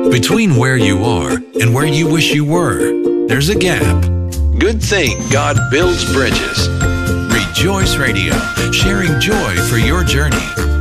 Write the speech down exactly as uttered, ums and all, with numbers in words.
Between where you are and where you wish you were, there's a gap. Good thing God builds bridges. Rejoice Radio, sharing joy for your journey.